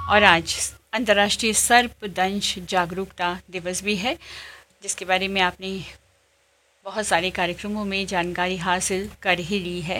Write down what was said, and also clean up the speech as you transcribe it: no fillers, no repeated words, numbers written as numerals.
और आज अंतर्राष्ट्रीय सर्पदंश जागरूकता दिवस भी है, जिसके बारे में आपने बहुत सारे कार्यक्रमों में जानकारी हासिल कर ही ली है।